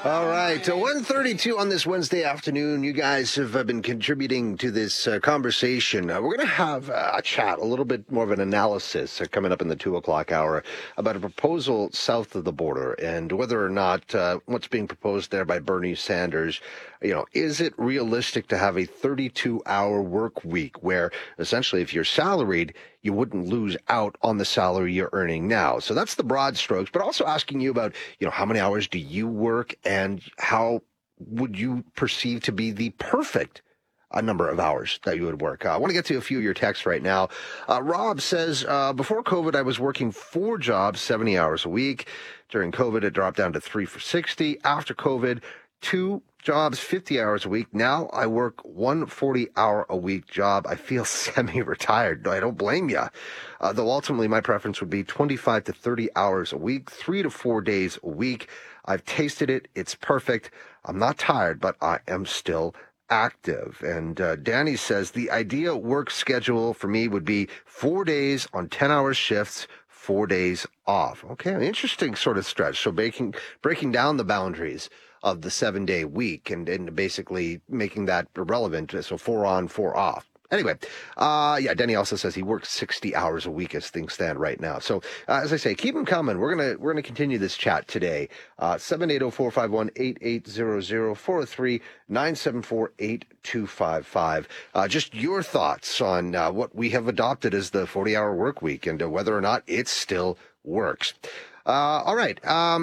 All right, 1:32 on this Wednesday afternoon. You guys have been contributing to this conversation. We're going to have a chat, a little bit more of an analysis coming up in the 2 o'clock hour about a proposal south of the border and whether or not what's being proposed there by Bernie Sanders, is it realistic to have a 32-hour work week where essentially if you're salaried, you wouldn't lose out on the salary you're earning now. So that's the broad strokes, but also asking you about, how many hours do you work and how would you perceive to be the perfect number of hours that you would work. I want to get to a few of your texts right now. Rob says, before COVID, I was working 4 jobs, 70 hours a week. During COVID, it dropped down to 3 for 60. After COVID, 2 jobs, 50 hours a week. Now I work 1 40-hour-a-week job. I feel semi-retired. I don't blame you. Though ultimately my preference would be 25 to 30 hours a week, 3 to 4 days a week. I've tasted it. It's perfect. I'm not tired, but I am still active. And Danny says the ideal work schedule for me would be 4 days on 10-hour shifts, 4 days off. Okay, an interesting sort of stretch. So breaking down the boundaries of the 7-day week and basically making that irrelevant. So 4 on, 4 off. Anyway, Denny also says he works 60 hours a week as things stand right now. So as I say, keep them coming. We're gonna continue this chat today. 780-451-8800, 403-974-8255. Just your thoughts on what we have adopted as the 40-hour work week and whether or not it still works. All right.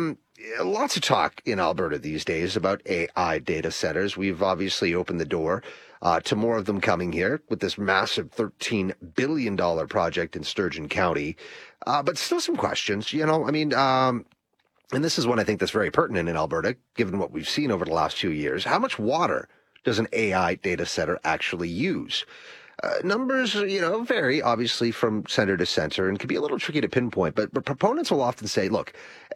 Lots of talk in Alberta these days about AI data centers. We've obviously opened the door to more of them coming here with this massive $13 billion project in Sturgeon County. But still some questions, and this is one I think that's very pertinent in Alberta, given what we've seen over the last few years. How much water does an AI data center actually use? Numbers, vary obviously from center to center and can be a little tricky to pinpoint, but proponents will often say, look,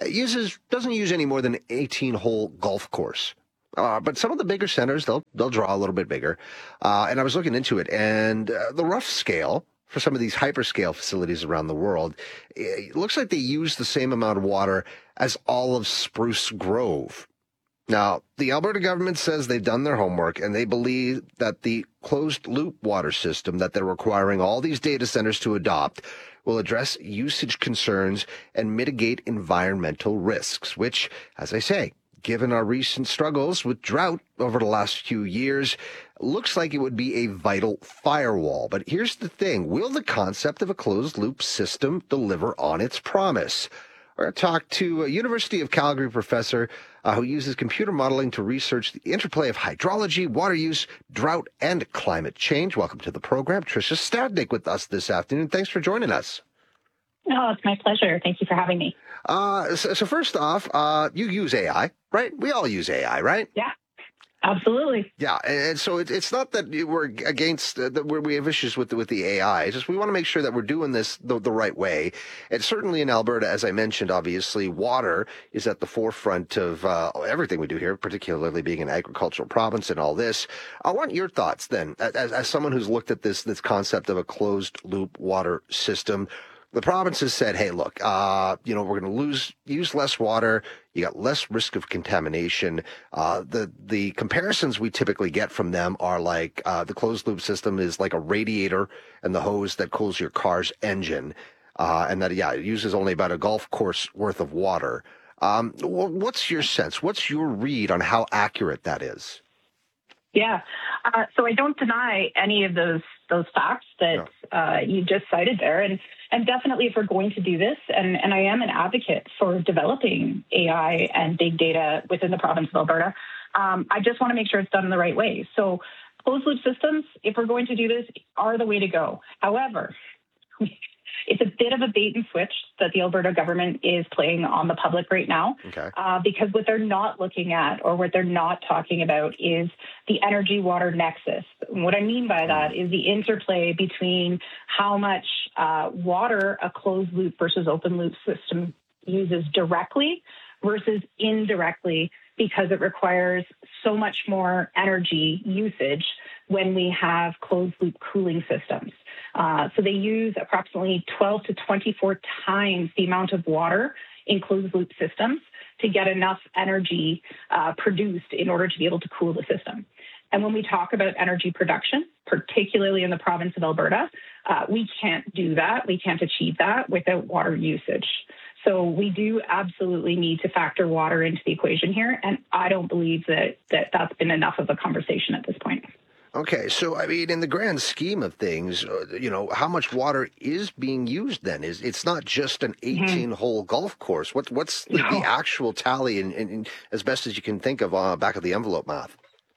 it doesn't use any more than an 18-hole golf course. But some of the bigger centers, they'll draw a little bit bigger. And I was looking into it, and the rough scale for some of these hyperscale facilities around the world, it looks like they use the same amount of water as all of Spruce Grove. Now, the Alberta government says they've done their homework and they believe that the closed-loop water system that they're requiring all these data centers to adopt will address usage concerns and mitigate environmental risks, which, as I say, given our recent struggles with drought over the last few years, looks like it would be a vital firewall. But here's the thing. Will the concept of a closed-loop system deliver on its promise? We're going to talk to a University of Calgary professor who uses computer modeling to research the interplay of hydrology, water use, drought, and climate change. Welcome to the program. Tricia Stadnik with us this afternoon. Thanks for joining us. Oh, it's my pleasure. Thank you for having me. So first off, you use AI, right? We all use AI, right? Yeah. Absolutely. Yeah, and so it's not that we're against that we have issues with the AI. It's just we want to make sure that we're doing this the right way. And certainly in Alberta, as I mentioned, obviously water is at the forefront of everything we do here, particularly being an agricultural province and all this. I want your thoughts then, as someone who's looked at this concept of a closed loop water system. The province has said, hey, look, we're going to use less water. You got less risk of contamination. The comparisons we typically get from them are like the closed loop system is like a radiator and the hose that cools your car's engine. And that, it uses only about a golf course worth of water. What's your sense? What's your read on how accurate that is? Yeah. So I don't deny any of those facts that you just cited there. And definitely if we're going to do this, and I am an advocate for developing AI and big data within the province of Alberta, I just want to make sure it's done in the right way. So closed loop systems, if we're going to do this, are the way to go. However, it's a bit of a bait and switch that the Alberta government is playing on the public right now, because what they're not looking at or what they're not talking about is the energy-water nexus. What I mean by that is the interplay between how much water a closed-loop versus open-loop system uses directly versus indirectly, because it requires so much more energy usage when we have closed-loop cooling systems. So they use approximately 12 to 24 times the amount of water in closed-loop systems to get enough energy produced in order to be able to cool the system. And when we talk about energy production, particularly in the province of Alberta, we can't do that. We can't achieve that without water usage. So we do absolutely need to factor water into the equation here. And I don't believe that's been enough of a conversation at this point. Okay, so I mean, in the grand scheme of things, how much water is being used then? It's not just an 18-hole golf course. What's the actual tally in as best as you can think of back of the envelope math?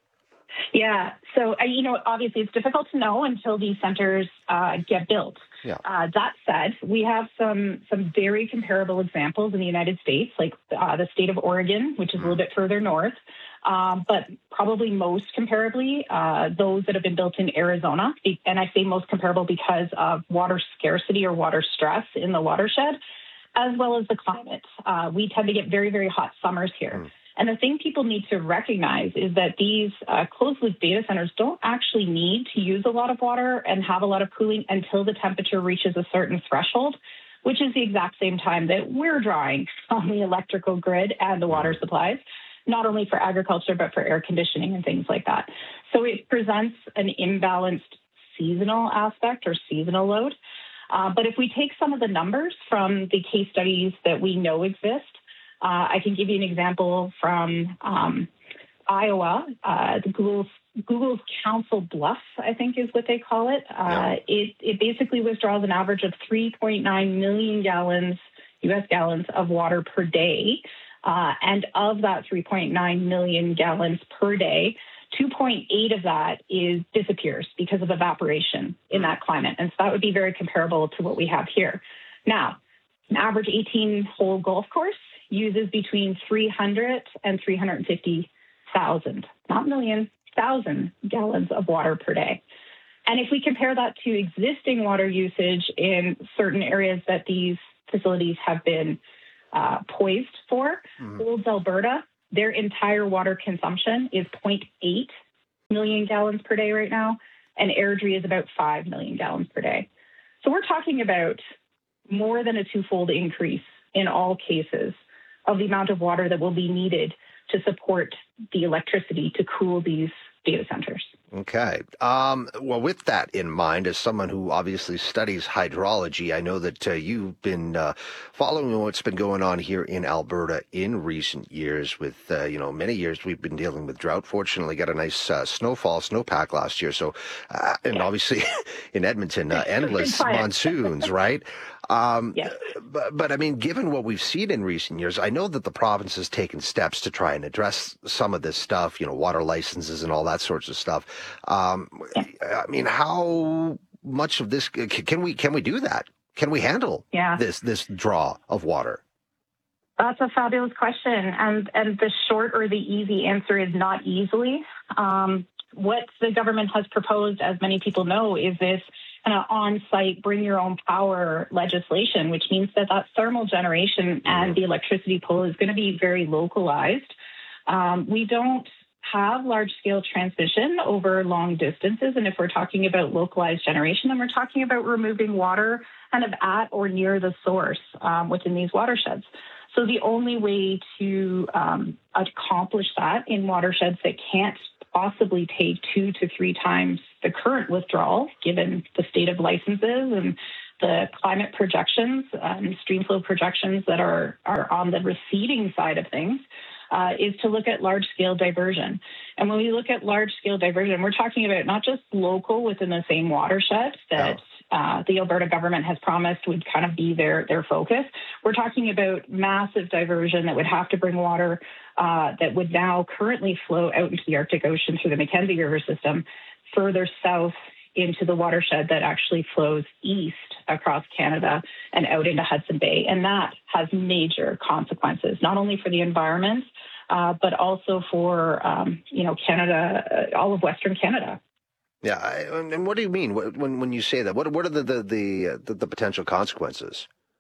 Yeah, so obviously it's difficult to know until these centers get built. Yeah. That said, we have some very comparable examples in the United States, like the state of Oregon, which is a little bit further north. But probably most comparably, those that have been built in Arizona. And I say most comparable because of water scarcity or water stress in the watershed, as well as the climate. We tend to get very, very hot summers here. And the thing people need to recognize is that these closed-loop data centers don't actually need to use a lot of water and have a lot of cooling until the temperature reaches a certain threshold, which is the exact same time that we're drawing on the electrical grid and the water supplies, not only for agriculture, but for air conditioning and things like that. So it presents an imbalanced seasonal aspect or seasonal load. But if we take some of the numbers from the case studies that we know exist, I can give you an example from Iowa. Google's Council Bluffs, I think is what they call it. It basically withdraws an average of 3.9 million U.S. gallons of water per day. And of that 3.9 million gallons per day, 2.8 of that disappears because of evaporation in that climate. And so that would be very comparable to what we have here. Now, an average 18-hole golf course uses between 300 and 350,000, not million, thousand gallons of water per day. And if we compare that to existing water usage in certain areas that these facilities have been poised for, Olds, Alberta, their entire water consumption is 0.8 million gallons per day right now, and Airdrie is about 5 million gallons per day. So we're talking about more than a twofold increase in all cases of the amount of water that will be needed to support the electricity to cool these data centers. Okay. Well, with that in mind, as someone who obviously studies hydrology, I know that you've been following what's been going on here in Alberta in recent years. With, many years we've been dealing with drought. Fortunately, got a nice snowpack last year. So, and obviously in Edmonton, endless monsoons, right? But I mean, given what we've seen in recent years, I know that the province has taken steps to try and address some of this stuff, water licenses and all that sorts of stuff. I mean, how much of this can we do that? Can we handle this draw of water? That's a fabulous question. And the short or the easy answer is not easily. What the government has proposed, as many people know, is this kind of on-site bring your own power legislation, which means that thermal generation and the electricity pool is going to be very localized. We don't have large-scale transmission over long distances. And if we're talking about localized generation, then we're talking about removing water kind of at or near the source within these watersheds. So the only way to accomplish that in watersheds that can't possibly take 2 to 3 times the current withdrawal, given the state of licenses and the climate projections and stream flow projections that are on the receding side of things, is to look at large-scale diversion. And when we look at large-scale diversion, we're talking about not just local within the same watershed that the Alberta government has promised would kind of be their focus. We're talking about massive diversion that would have to bring water that would now currently flow out into the Arctic Ocean through the Mackenzie River system further south into the watershed that actually flows east across Canada and out into Hudson Bay. And that has major consequences, not only for the environment, but also for, Canada, all of Western Canada. Yeah. And what do you mean when you say that? What are the potential consequences?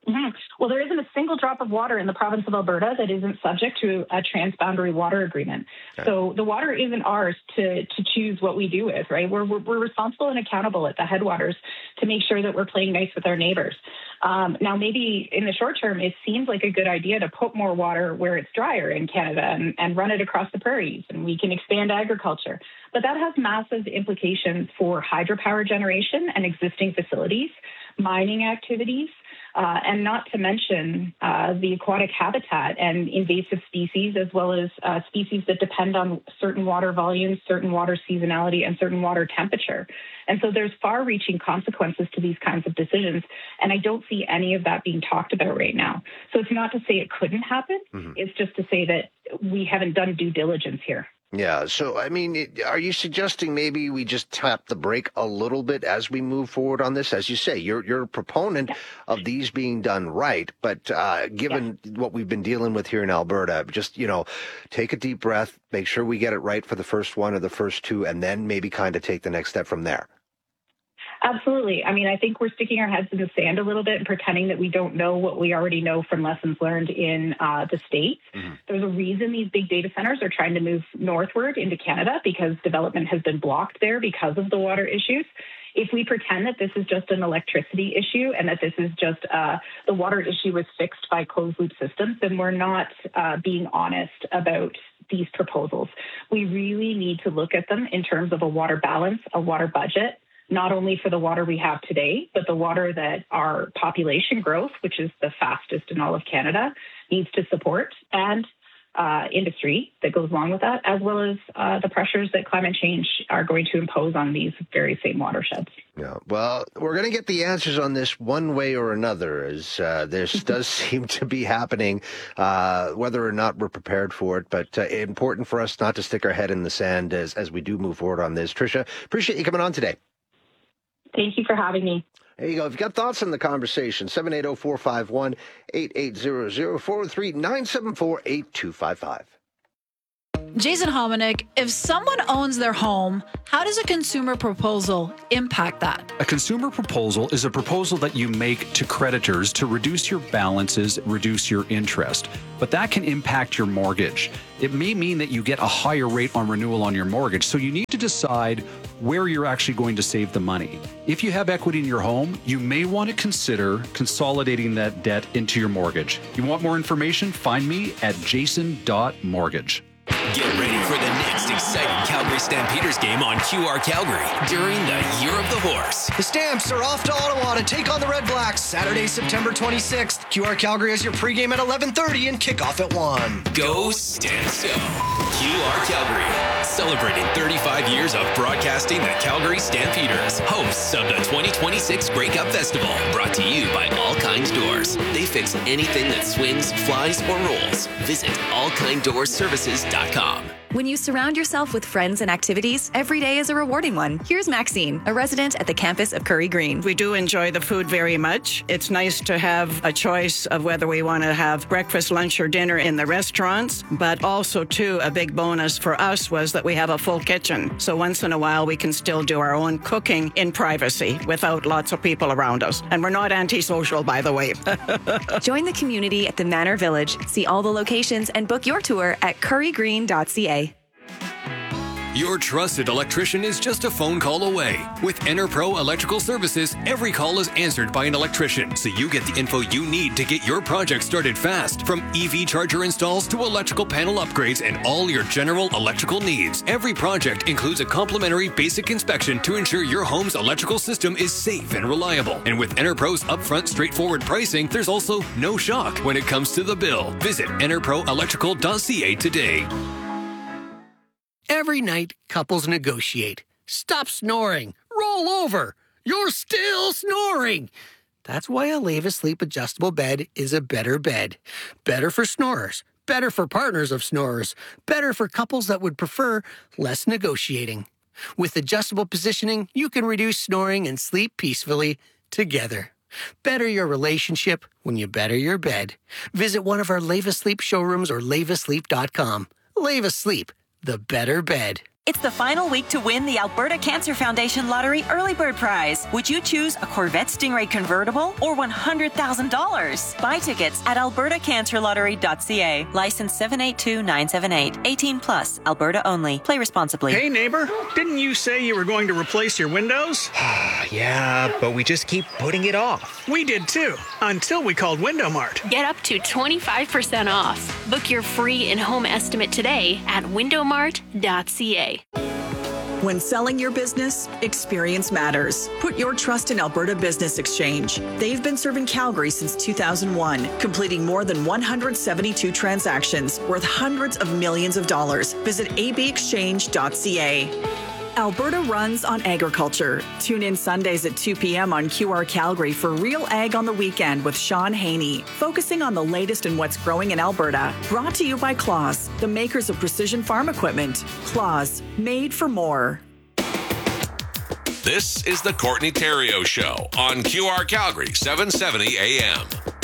Well, there isn't a single drop of water in the province of Alberta that isn't subject to a transboundary water agreement. Okay. So the water isn't ours to choose what we do with, right? We're responsible and accountable at the headwaters to make sure that we're playing nice with our neighbors. Now, maybe in the short term, it seems like a good idea to put more water where it's drier in Canada and run it across the prairies, and we can expand agriculture. But that has massive implications for hydropower generation and existing facilities, mining activities, and not to mention the aquatic habitat and invasive species, as well as species that depend on certain water volumes, certain water seasonality, and certain water temperature. And so there's far-reaching consequences to these kinds of decisions, and I don't see any of that being talked about right now. So it's not to say it couldn't happen. It's just to say that we haven't done due diligence here. Yeah. So, I mean, are you suggesting maybe we just tap the brake a little bit as we move forward on this? As you say, you're a proponent of these being done right. But given what we've been dealing with here in Alberta, just, take a deep breath, make sure we get it right for the first one or the first two, and then maybe kind of take the next step from there. Absolutely. I mean, I think we're sticking our heads in the sand a little bit and pretending that we don't know what we already know from lessons learned in the States. There's a reason these big data centers are trying to move northward into Canada, because development has been blocked there because of the water issues. If we pretend that this is just an electricity issue and that this is just the water issue was fixed by closed-loop systems, then we're not being honest about these proposals. We really need to look at them in terms of a water balance, a water budget, not only for the water we have today, but the water that our population growth, which is the fastest in all of Canada, needs to support, and industry that goes along with that, as well as the pressures that climate change are going to impose on these very same watersheds. Yeah, well, we're going to get the answers on this one way or another, as this does seem to be happening, whether or not we're prepared for it. But important for us not to stick our head in the sand as we do move forward on this. Tricia, appreciate you coming on today. Thank you for having me. There you go. If you've got thoughts on the conversation, 780-451-8800, 403-974-8255. Jason Hominick, if someone owns their home, how does a consumer proposal impact that? A consumer proposal is a proposal that you make to creditors to reduce your balances, reduce your interest. But that can impact your mortgage. It may mean that you get a higher rate on renewal on your mortgage, so you need to decide where you're actually going to save the money. If you have equity in your home, you may want to consider consolidating that debt into your mortgage. You want more information? Find me at jason.mortgage. Get ready for the next exciting Calgary Stampeders game on QR Calgary during the Year of the Horse. The Stamps are off to Ottawa to take on the Red Blacks Saturday, September 26th. QR Calgary has your pregame at 11:30 and kickoff at 1. Go Stamps Go! QR Calgary, celebrating 35 years of broadcasting the Calgary Stampeders, hosts of the 2026 Grey Cup Festival, brought to you by All Kind Doors. They fix anything that swings, flies, or rolls. Visit allkinddoorservices.com. When you surround yourself with friends and activities, every day is a rewarding one. Here's Maxine, a resident at the campus of Curry Green. We do enjoy the food very much. It's nice to have a choice of whether we want to have breakfast, lunch, or dinner in the restaurants. But also, too, a big bonus for us was that we have a full kitchen. So once in a while, we can still do our own cooking in privacy without lots of people around us. And we're not antisocial, by the way. Join the community at the Manor Village. See all the locations and book your tour at currygreen.ca. Your trusted electrician is just a phone call away. With EnerPro Electrical Services, every call is answered by an electrician, so you get the info you need to get your project started fast. From EV charger installs to electrical panel upgrades and all your general electrical needs. Every project includes a complimentary basic inspection to ensure your home's electrical system is safe and reliable. And with EnerPro's upfront, straightforward pricing, there's also no shock when it comes to the bill. Visit enerproelectrical.ca today. Every night, couples negotiate. Stop snoring. Roll over. You're still snoring. That's why a Leva Sleep Adjustable Bed is a better bed. Better for snorers. Better for partners of snorers. Better for couples that would prefer less negotiating. With adjustable positioning, you can reduce snoring and sleep peacefully together. Better your relationship when you better your bed. Visit one of our Leva Sleep showrooms or levasleep.com. Leva Sleep. The better bed. It's the final week to win the Alberta Cancer Foundation Lottery Early Bird Prize. Would you choose a Corvette Stingray convertible or $100,000? Buy tickets at albertacancerlottery.ca. License 782978. 18 plus. Alberta only. Play responsibly. Hey neighbor, didn't you say you were going to replace your windows? Yeah, but we just keep putting it off. We did too, until we called Window Mart. Get up to 25% off. Book your free in-home estimate today at windowmart.ca. When selling your business, experience matters. Put your trust in Alberta Business Exchange. They've been serving Calgary since 2001, completing more than 172 transactions worth hundreds of millions of dollars. Visit abexchange.ca. Alberta runs on agriculture. Tune in Sundays at 2 p.m. on QR Calgary for Real Ag on the Weekend with Sean Haney, focusing on the latest in what's growing in Alberta. Brought to you by Claas, the makers of precision farm equipment. Claas, made for more. This is the Courtney Theriault Show on QR Calgary 770 AM.